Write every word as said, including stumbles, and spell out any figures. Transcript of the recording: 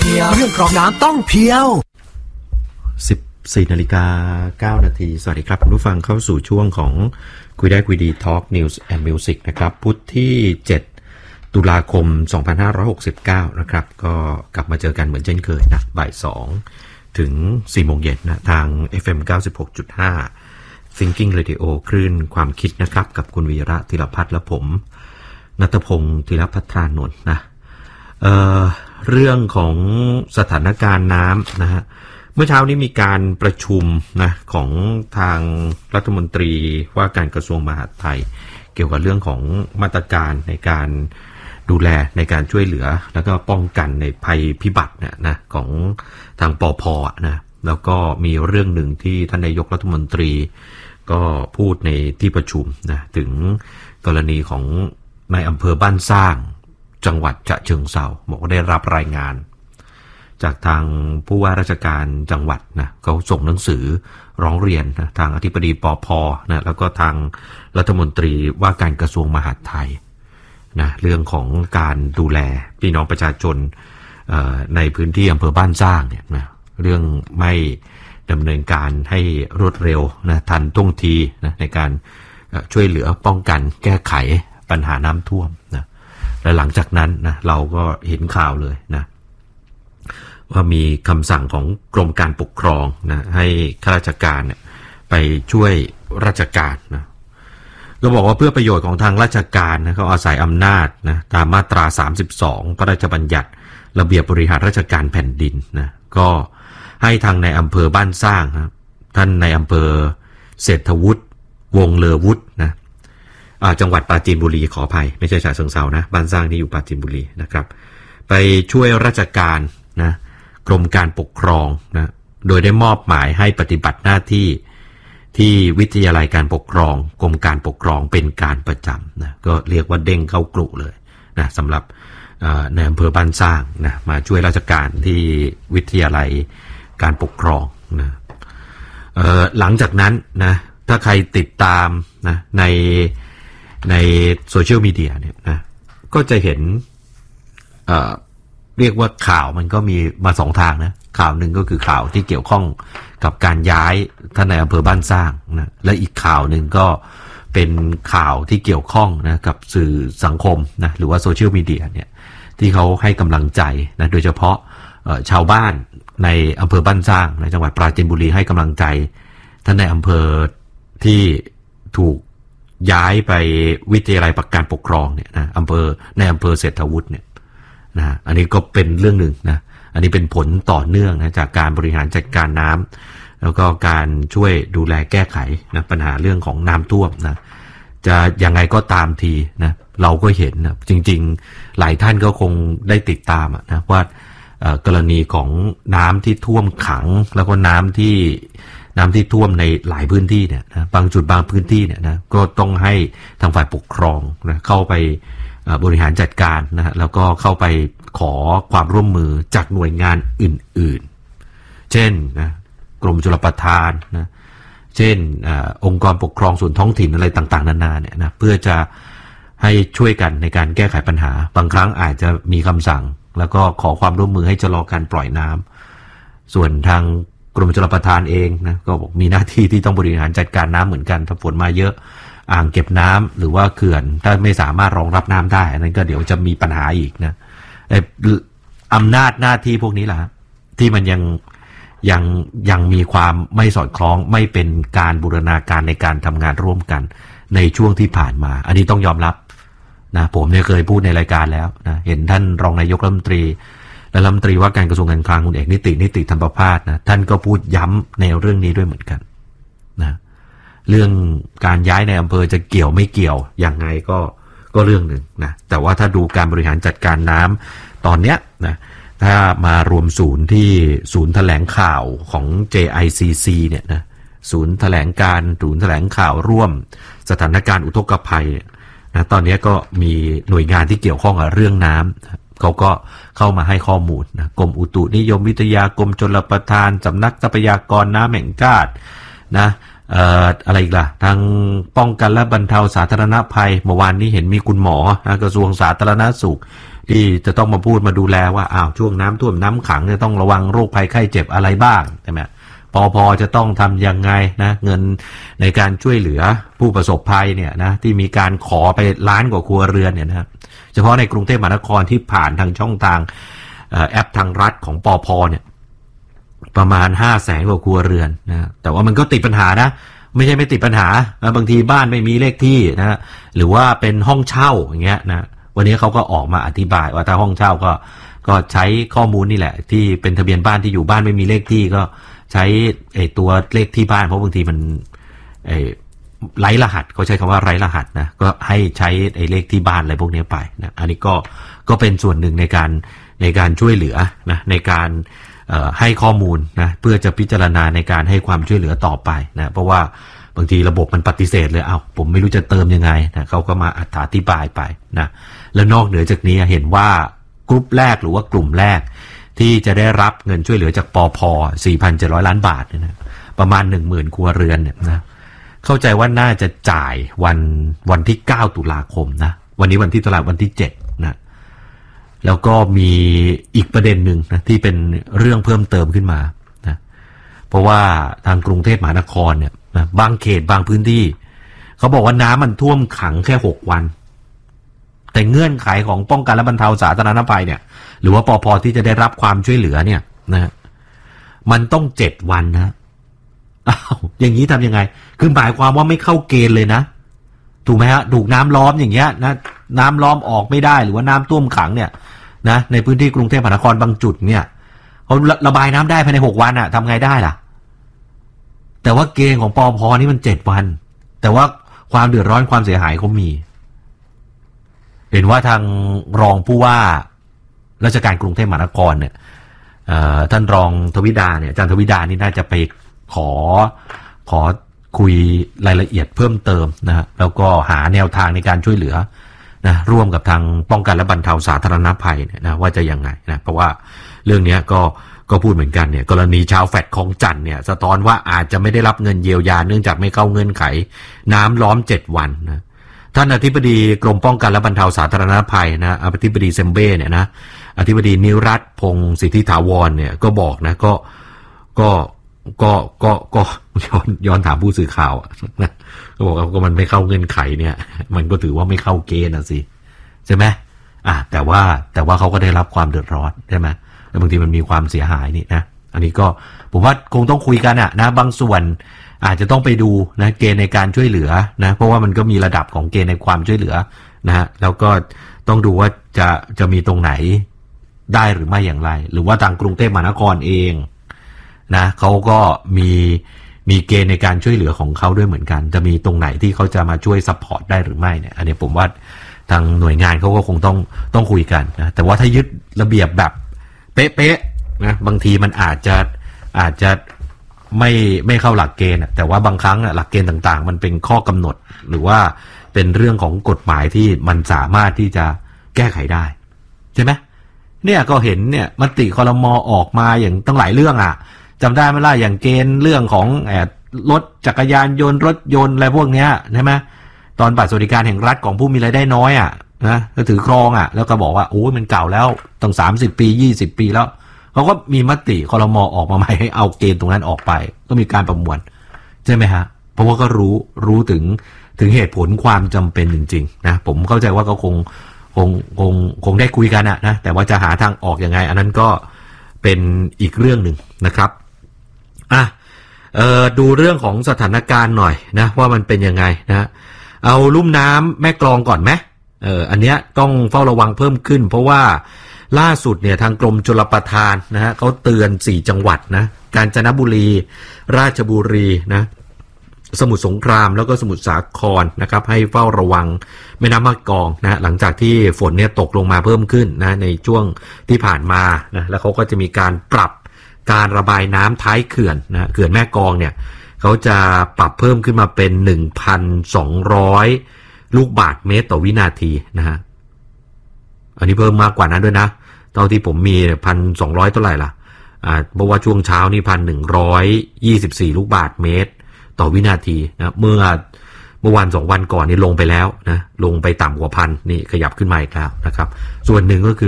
พียวเรื่องกรองน้ำต้องเพียวสิบสี่นาฬิกาเก้านาทีสวัสดีครับคุณผู้ฟังเข้าสู่ช่วงของคุยได้คุยดี Talk News and Music นะครับพุธที่เจ็ดตุลาคมสองพันห้าร้อยหกสิบเก้านะครับก็กลับมาเจอกันเหมือนเช่นเคยนะบ่ายสองถึงสี่โมงเย็นนะทาง เอฟ เอ็ม เก้าสิบหกจุดห้า Thinking Radio คลื่นความคิดนะครับกับคุณวีระธีรพัฒน์และผมณัฐพงศ์ธีรพัฒนนท์นะเอ่อเรื่องของสถานการณ์น้ำนะฮะเมื่อเช้านี้มีการประชุมนะของทางรัฐมนตรีว่าการกระทรวงมหาดไทยเกี่ยวกับเรื่องของมาตรการในการดูแลในการช่วยเหลือแล้วก็ป้องกันในภัยพิบัติเนี่ยนะของทางปภ.นะแล้วก็มีเรื่องหนึ่งที่ท่านนายกรัฐมนตรีก็พูดในที่ประชุมนะถึงกรณีของในอำเภอบ้านสร้างจังหวัดฉะเชิงเทราบอกว่าได้รับรายงานจากทางผู้ว่าราชการจังหวัดนะเขาส่งหนังสือร้องเรียนนะทางอธิบดีปภ.นะแล้วก็ทางรัฐมนตรีว่าการกระทรวงมหาดไทยนะเรื่องของการดูแลพี่น้องประชาชนในพื้นที่อำเภอบ้านสร้างเนี่ยนะเรื่องไม่ดำเนินการให้รวดเร็วนะทันท่วงทีนะในการช่วยเหลือป้องกันแก้ไขปัญหาน้ำท่วมนะและหลังจากนั้นนะเราก็เห็นข่าวเลยนะว่ามีคำสั่งของกรมการปกครองนะให้ข้าราชการเนี่ยไปช่วยราชการนะก็บอกว่าเพื่อประโยชน์ของทางราชการนะเขาอาศัยอำนาจนะตามมาตราสามสิบสองพระราชบัญญัติระเบียบบริหารราชการแผ่นดินนะก็ให้ทางในอำเภอบ้านสร้างครับท่านในอำเภอเศรษฐวุฒิวงเลอวุฒินะจังหวัดปราจีนบุรีขออภัยไม่ใช่ฉะเชิงเทรานะบ้านสร้างที่อยู่ปราจีนบุรีนะครับไปช่วยราชการนะกรมการปกครองนะโดยได้มอบหมายให้ปฏิบัติหน้าที่ที่วิทยาลัยการปกครองกรมการปกครองเป็นการประจำนะก็เรียกว่าเด้งเข้ากรุเลยนะสำหรับในอำเภอบ้านสร้างนะมาช่วยราชการที่วิทยาลัยการปกครองนะหลังจากนั้นนะถ้าใครติดตามนะในในโซเชียลมีเดียเนี่ยนะก็จะเห็นเอ่อเรียกว่าข่าวมันก็มีมาสองทางนะข่าวหนึ่งก็คือข่าวที่เกี่ยวข้องกับการย้ายท่านในอำเภอบ้านสร้างนะและอีกข่าวหนึ่งก็เป็นข่าวที่เกี่ยวข้องนะกับสื่อสังคมนะหรือว่าโซเชียลมีเดียเนี่ยที่เขาให้กำลังใจนะโดยเฉพาะชาวบ้านในอำเภอบ้านสร้างในจังหวัดปราจีนบุรีให้กำลังใจท่านในอำเภอที่ถูกย้ายไปวิทยาลัยการปกครองเนี่ยนะอำเภอในอำเภอเศรษฐวุฒิเนี่ยนะอันนี้ก็เป็นเรื่องหนึ่งนะอันนี้เป็นผลต่อเนื่องนะจากการบริหารจัดการน้ำแล้วก็การช่วยดูแลแก้ไขนะปัญหาเรื่องของน้ำท่วมนะจะยังไงก็ตามทีนะเราก็เห็นนะจริงๆหลายท่านก็คงได้ติดตามนะว่ากรณีของน้ำที่ท่วมขังแล้วก็น้ำที่น้ำที่ท่วมในหลายพื้นที่เนี่ยนะบางจุดบางพื้นที่เนี่ยนะก็ต้องให้ทางฝ่ายปกครองนะเข้าไปบริหารจัดการนะแล้วก็เข้าไปขอความร่วมมือจากหน่วยงานอื่นๆเช่นนะกรมชลประทานนะเช่น อ, องค์กรปกครองส่วนท้องถิ่นอะไรต่างๆนานาเนี่ยนะเพื่อจะให้ช่วยกันในการแก้ไขปัญหาบางครั้งอาจจะมีคำสั่งแล้วก็ขอความร่วมมือให้ชะลอการปล่อยน้ำส่วนทางกรมชลประทานเองนะก็บอกมีหน้าที่ที่ต้องบริหารจัดการน้ำเหมือนกันถ้าฝนมาเยอะอ่างเก็บน้ำหรือว่าเขื่อนถ้าไม่สามารถรองรับน้ำได้นั้นก็เดี๋ยวจะมีปัญหาอีกนะอำนาจหน้าที่พวกนี้แหละที่มันยังยังยังมีความไม่สอดคล้องไม่เป็นการบูรณาการในการทำงานร่วมกันในช่วงที่ผ่านมาอันนี้ต้องยอมรับนะผมเนี่ยเคยพูดในรายการแล้วนะเห็นท่านรองนายกรัฐมนตรีและรัฐมนตรีว่าการกระทรวงการคลังคุณเอกนิตินิติธรรมประภาสนะท่านก็พูดย้ำในเรื่องนี้ด้วยเหมือนกันนะเรื่องการย้ายในอำเภอจะเกี่ยวไม่เกี่ยวยังไงก็ก็เรื่องหนึ่งนะแต่ว่าถ้าดูการบริหารจัดการน้ำตอนเนี้ยนะถ้ามารวมศูนย์ที่ศูนย์แถลงข่าวของ เจ ไอ ซี ซี เนี่ยนะศูนย์แถลงการศูนย์แถลงข่าวร่วมสถานการณ์อุทกภัยนะตอนนี้ก็มีหน่วยงานที่เกี่ยวข้องกับเรื่องน้ำเขาก็เข้ามาให้ข้อมูลนะกรมอุตุนิยมวิทยากรมชลประทานสำนักทรัพยากรน้ำแห่งชาตินะเอ่ออะไรอีกล่ะทางป้องกันและบรรเทาสาธารณภัยเมื่อวานนี้เห็นมีคุณหมอนะกระทรวงสาธารณสุขที่จะต้องมาพูดมาดูแลว่าอ้าวช่วงน้ำท่วมน้ำขังเนี่ยต้องระวังโรคภัยไข้เจ็บอะไรบ้างใช่ไหมปอพจะต้องทำยังไงนะเงินในการช่วยเหลือผู้ประสบภัยเนี่ยนะที่มีการขอไปล้านกว่าครัวเรือนเนี่ยนะเฉพาะในกรุงเทพมหานครที่ผ่านทางช่องทางแอปทางรัฐของปอพเนี่ยประมาณห้าแสนกว่าครัวเรือนนะแต่ว่ามันก็ติดปัญหานะไม่ใช่ไม่ติดปัญหาบางทีบ้านไม่มีเลขที่นะหรือว่าเป็นห้องเช่าอย่างเงี้ยนะวันนี้เขาก็ออกมาอธิบายว่าถ้าห้องเช่าก็ก็ใช้ข้อมูลนี่แหละที่เป็นทะเบียนบ้านที่อยู่บ้านไม่มีเลขที่ก็ใช้ไอ้ตัวเลขที่บ้านเพราะบางทีมันไอ้ไร้รหัสเขาใช้คำว่าไร้รหัสนะก็ให้ใช้ไอ้เลขที่บ้านอะไรพวกนี้ไปนะอันนี้ก็ก็เป็นส่วนหนึ่งในการในการช่วยเหลือนะในการเอ่อให้ข้อมูลนะเพื่อจะพิจารณาในการให้ความช่วยเหลือต่อไปนะเพราะว่าบางทีระบบมันปฏิเสธเลยเอ้าผมไม่รู้จะเติมยังไงนะเขาก็มาอธิบายไปนะแล้วนอกเหนือจากนี้เห็นว่ากลุ่มแรกหรือว่ากลุ่มแรกที่จะได้รับเงินช่วยเหลือจากปอพ สี่พันเจ็ดร้อย ล้านบาทเนี่ยนะประมาณ หนึ่งหมื่น ครัวเรือนเนี่ยนะเข้าใจว่าน่าจะจ่ายวันวันที่เก้าตุลาคมนะวันนี้วันที่เท่าไหร่วันที่เจ็ดนะแล้วก็มีอีกประเด็นหนึ่งนะที่เป็นเรื่องเพิ่มเติมขึ้นมานะเพราะว่าทางกรุงเทพมหานครเนี่ยนะบางเขตบางพื้นที่เขาบอกว่าน้ำมันท่วมขังแค่หกวันแต่เงื่อนไขของป้องกันและบรรเทาสาธารณภัยเนี่ยหรือว่าปอพที่จะได้รับความช่วยเหลือเนี่ยนะมันต้องเจ็ดวันนะอ้าวอย่างนี้ทำยังไงคือหมายความว่าไม่เข้าเกณฑ์เลยนะถูกไหมฮะถูกน้ำล้อมอย่างเงี้ยนะน้ำล้อมออกไม่ได้หรือว่าน้ำท่วมขังเนี่ยนะในพื้นที่กรุงเทพมหานครบางจุดเนี่ยเขาระบายน้ำได้ภายในหกวันอะทำไงได้ล่ะแต่ว่าเกณฑ์ของปอพนี่มันเจ็ดวันแต่ว่าความเดือดร้อนความเสียหายเขามีเห็นว่าทางรองผู้ว่าราชการกรุงเทพมหานครเนี่ยท่านรองทวิดาเนี่ยอาจารย์ทวิดานี่น่าจะไปขอขอคุยรายละเอียดเพิ่มเติมนะฮะแล้วก็หาแนวทางในการช่วยเหลือนะร่วมกับทางป้องกันและบรรเทาสาธารณภัยเนี่ยนะว่าจะยังไงนะเพราะว่าเรื่องนี้ก็ก็พูดเหมือนกันเนี่ยกรณีชาวแฟลตคลองจันทน์เนี่ยสะท้อนว่าอาจจะไม่ได้รับเงินเยียวยาเนื่องจากไม่เข้าเงื่อนไขน้ำล้อมเจ็ดวันนะท่านอธิบดีกรมป้องกันและบรรเทาสาธารณภัยนะอธิบดีเซมเบ้เนี่ยนะอธิบดีนิรัตน์พงศ์สิทธิถาวรเนี่ยก็บอกนะก็ก็ก็ก็ก็ย้อนย้อนถามผู้สื่อข่าวนะก็บอกว่าก็มันไม่เข้าเงื่อนไขเนี่ยมันก็ถือว่าไม่เข้าเกณฑ์นะสิใช่ไหมอ่ะแต่ว่าแต่ว่าเขาก็ได้รับความเดือดร้อนใช่ไหมแล้วบางทีมันมีความเสียหายนี่นะอันนี้ก็ผมว่าคงต้องคุยกันอะนะบางส่วนอาจจะต้องไปดูนะเกณฑ์ในการช่วยเหลือนะเพราะว่ามันก็มีระดับของเกณฑ์ในความช่วยเหลือนะฮะแล้วก็ต้องดูว่าจะจะมีตรงไหนได้หรือไม่อย่างไรหรือว่าทางกรุงเทพมหานครเองนะเขาก็มีมีเกณฑ์ในการช่วยเหลือของเขาด้วยเหมือนกันจะมีตรงไหนที่เขาจะมาช่วยซัพพอร์ตได้หรือไม่เนี่ยอันนี้ผมว่าทางหน่วยงานเขาก็คงต้องต้องคุยกันนะแต่ว่าถ้ายึดระเบียบแบบเป๊ะๆนะบางทีมันอาจจะอาจจะไม่ไม่เข้าหลักเกณฑ์แต่ว่าบางครั้งหลักเกณฑ์ต่างๆมันเป็นข้อกำหนดหรือว่าเป็นเรื่องของกฎหมายที่มันสามารถที่จะแก้ไขได้ใช่ไหมเนี่ยก็เห็นเนี่ยมติครม.ออกมาอย่างตั้งหลายเรื่องอ่ะจำได้ไหมล่ะอย่างเกณฑ์เรื่องของแอบรถจักรยานยนต์รถยนต์อะไรพวกเนี้ยใช่ไหมตอนบัตรสวัสดิการแห่งรัฐของผู้มีรายได้น้อยอ่ะนะก็ถือครองอ่ะแล้วก็บอกว่าโอ้ยมันเก่าแล้วตั้งสามสิบปียี่สิบปีแล้วเขาก็มีมติครม.ออกมาใหม่ให้เอาเกณฑ์ตรงนั้นออกไปก็มีการประมวลใช่ไหมฮะเพราะว่าก็รู้รู้ถึงถึงเหตุผลความจำเป็นจริงๆนะผมเข้าใจว่าก็คงคงคงคงได้คุยกันอะนะแต่ว่าจะหาทางออกยังไงอันนั้นก็เป็นอีกเรื่องหนึ่งนะครับอ่ะเอ่อดูเรื่องของสถานการณ์หน่อยนะว่ามันเป็นยังไงนะเอาลุ่มน้ำแม่กลองก่อนไหมเอออันเนี้ยต้องเฝ้าระวังเพิ่มขึ้นเพราะว่าล่าสุดเนี่ยทางกรมชลประทานนะฮะเขาเตือนสี่จังหวัดนะกาญจนบุรีราชบุรีนะสมุทรสงครามแล้วก็สมุทรสาครนะครับให้เฝ้าระวังแม่น้ำแม่กลองนะหลังจากที่ฝนเนี่ยตกลงมาเพิ่มขึ้นนะในช่วงที่ผ่านมานะแล้วเขาก็จะมีการปรับการระบายน้ำท้ายเขื่อนนะเขื่อนแม่กลองเนี่ยเขาจะปรับเพิ่มขึ้นมาเป็น หนึ่งพันสองร้อย ลูกบาศก์เมตรต่อวินาทีนะฮะอันนี้เพิ่มมากกว่านั้นด้วยนะเท่าที่ผมมี หนึ่งพันสองร้อย เท่าไหร่ล่ะอ่าเพราะว่าช่วงเช้านี่ หนึ่งพันหนึ่งร้อยยี่สิบสี่ ลูกบาศก์เมตรต่อวินาทีนะเมื่อเมื่อวันสองวันก่อนนี่ลงไปแล้วนะลงไปต่ำกว่าพันนี่ขยับขึ้นมาอีกแล้วนะครับส่วนหนึ่งก็คือ